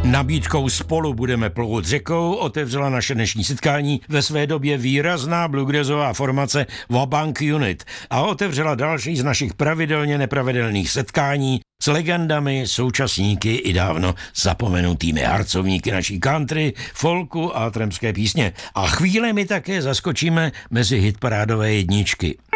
Nabídkou Spolu budeme plout řekou otevřela naše dnešní setkání ve své době výrazná bluegrassová formace Wabank Unit a otevřela další z našich pravidelně nepravidelných setkání s legendami, současníky i dávno zapomenutými harcovníky naší country, folku a trampské písně. A chvíle mi také zaskočíme mezi hitparádové jedničky.